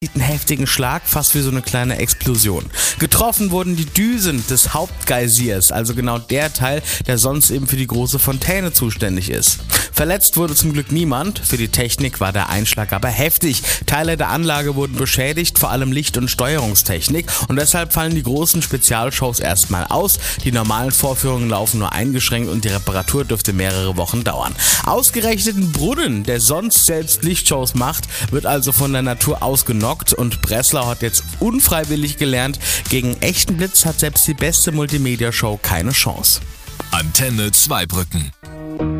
einen heftigen Schlag, fast wie so eine kleine Explosion. Getroffen wurden die Düsen des Hauptgeysirs, also genau der Teil, der sonst eben für die große Fontäne zuständig ist. Verletzt wurde zum Glück niemand, für die Technik war der Einschlag aber heftig. Teile der Anlage wurden beschädigt, vor allem Licht- und Steuerungstechnik, und deshalb fallen die großen Spezialshows erstmal aus. Die normalen Vorführungen laufen nur eingeschränkt und die Reparatur dürfte mehrere Wochen dauern. Ausgerechnet ein Brunnen, der sonst selbst Lichtshows macht, wird also von der Natur ausgenockt, und Breslau hat jetzt unfreiwillig gelernt, gegen echten Blitz hat selbst die beste Multimedia-Show keine Chance. Antenne Zweibrücken.